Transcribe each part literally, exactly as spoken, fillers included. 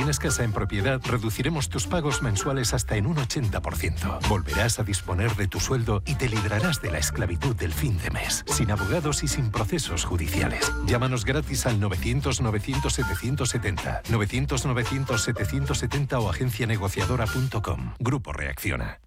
tienes casa en propiedad, reduciremos tus pagos mensuales hasta en un ochenta por ciento. Volverás a disponer de tu sueldo y te librarás de la esclavitud del fin de mes, sin abogados y sin procesos judiciales. Llámanos gratis al novecientos novecientos setecientos setenta, novecientos novecientos setecientos setenta o agencia negociadora punto com. Grupo Reacciona.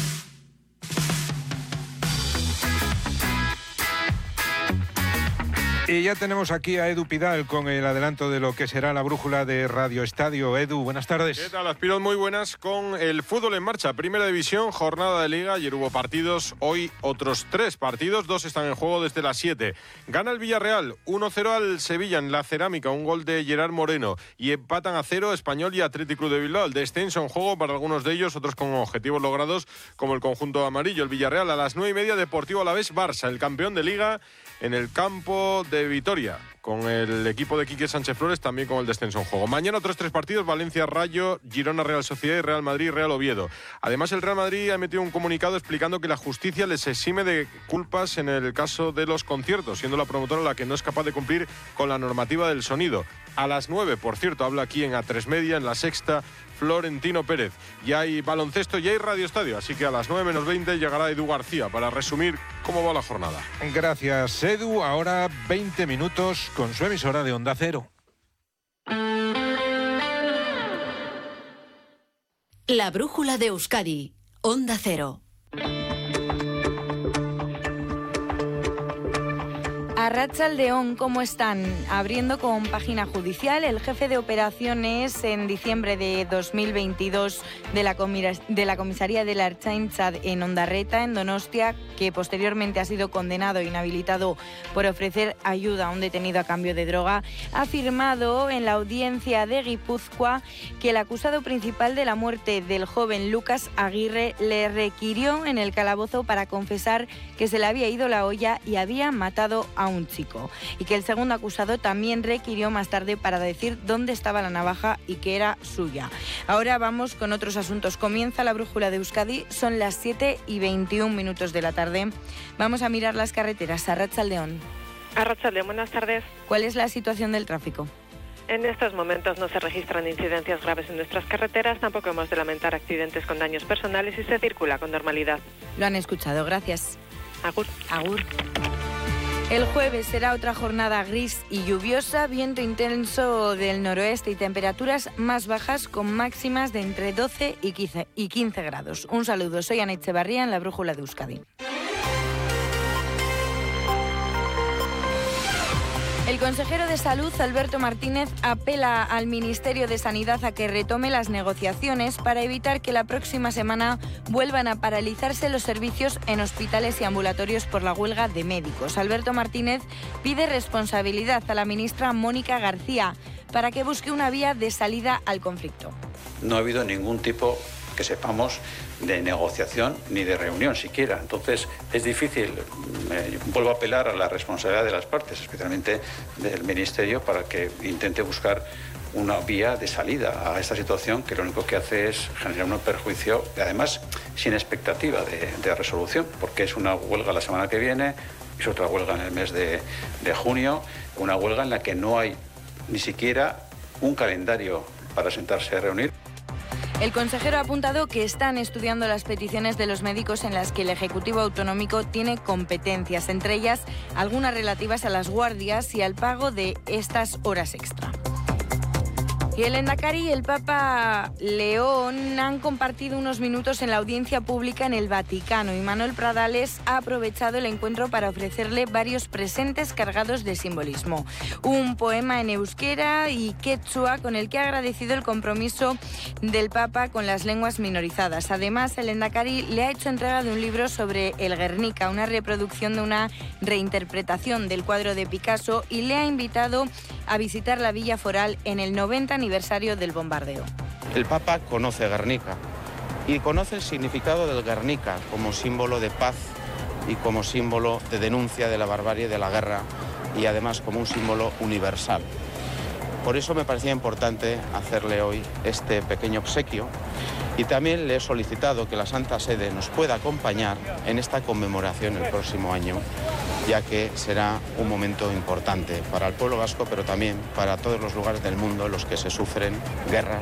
Y ya tenemos aquí a Edu Pidal con el adelanto de lo que será la brújula de Radio Estadio. Edu, buenas tardes. ¿Qué tal, Aspirón? Muy buenas, con el fútbol en marcha. Primera División, jornada de Liga. Ayer hubo partidos, hoy otros tres partidos. Dos están en juego desde las siete. Gana el Villarreal, uno cero al Sevilla en la Cerámica, un gol de Gerard Moreno. Y empatan a cero Español y Athletic Club de Bilbao. El descenso en juego para algunos de ellos, otros con objetivos logrados, como el conjunto amarillo. El Villarreal a las nueve y media, Deportivo Alavés Barça, el campeón de Liga, en el campo de Vitoria, con el equipo de Quique Sánchez Flores, también con el descenso en juego. Mañana otros tres partidos: Valencia Rayo, Girona Real Sociedad y Real Madrid Real Oviedo. Además, el Real Madrid ha emitido un comunicado explicando que la justicia les exime de culpas en el caso de los conciertos, siendo la promotora la que no es capaz de cumplir con la normativa del sonido. A las nueve, por cierto, habla aquí en A tres Media, en La Sexta, Florentino Pérez. Ya hay baloncesto, ya hay Radio Estadio, así que a las nueve menos veinte llegará Edu García para resumir cómo va la jornada. Gracias, Edu. Ahora veinte minutos con su emisora de Onda Cero. La brújula de Euskadi, Onda Cero. Arratsaldeon, ¿cómo están? Abriendo con página judicial, el jefe de operaciones en diciembre de dos mil veintidós de la, de la comisaría de la Ertzaintza en Ondarreta, en Donostia, que posteriormente ha sido condenado e inhabilitado por ofrecer ayuda a un detenido a cambio de droga, ha afirmado en la audiencia de Guipúzcoa que el acusado principal de la muerte del joven Lucas Aguirre le requirió en el calabozo para confesar que se le había ido la olla y había matado a un chico, y que el segundo acusado también requirió más tarde para decir dónde estaba la navaja y que era suya. Ahora vamos con otros asuntos. Comienza la brújula de Euskadi, son las siete y veintiún minutos de la tarde. Vamos a mirar las carreteras. Arratsaldeon. Arratsaldeon, buenas tardes. ¿Cuál es la situación del tráfico? En estos momentos no se registran incidencias graves en nuestras carreteras, tampoco hemos de lamentar accidentes con daños personales y se circula con normalidad. Lo han escuchado, gracias. Agur. Agur. El jueves será otra jornada gris y lluviosa, viento intenso del noroeste y temperaturas más bajas con máximas de entre doce y quince grados. Un saludo, soy Ana Echevarría en la brújula de Euskadi. El consejero de Salud, Alberto Martínez, apela al Ministerio de Sanidad a que retome las negociaciones para evitar que la próxima semana vuelvan a paralizarse los servicios en hospitales y ambulatorios por la huelga de médicos. Alberto Martínez pide responsabilidad a la ministra Mónica García para que busque una vía de salida al conflicto. No ha habido ningún tipo, que sepamos, de negociación ni de reunión siquiera. Entonces es difícil, eh, vuelvo a apelar a la responsabilidad de las partes, especialmente del Ministerio, para que intente buscar una vía de salida a esta situación que lo único que hace es generar un perjuicio, y además sin expectativa de, de resolución, porque es una huelga la semana que viene, es otra huelga en el mes de, de junio, una huelga en la que no hay ni siquiera un calendario para sentarse a reunir. El consejero ha apuntado que están estudiando las peticiones de los médicos en las que el Ejecutivo Autonómico tiene competencias, entre ellas algunas relativas a las guardias y al pago de estas horas extra. Y el Endacari y el Papa León han compartido unos minutos en la audiencia pública en el Vaticano y Manuel Pradales ha aprovechado el encuentro para ofrecerle varios presentes cargados de simbolismo. Un poema en euskera y quechua con el que ha agradecido el compromiso del Papa con las lenguas minorizadas. Además, el Endacari le ha hecho entrega de un libro sobre el Guernica, una reproducción de una reinterpretación del cuadro de Picasso, y le ha invitado a visitar la Villa Foral en el noventa aniversario del bombardeo. El Papa conoce Guernica y conoce el significado del Guernica como símbolo de paz y como símbolo de denuncia de la barbarie de la guerra y además como un símbolo universal. Por eso me parecía importante hacerle hoy este pequeño obsequio y también le he solicitado que la Santa Sede nos pueda acompañar en esta conmemoración el próximo año, ya que será un momento importante para el pueblo vasco, pero también para todos los lugares del mundo en los que se sufren guerras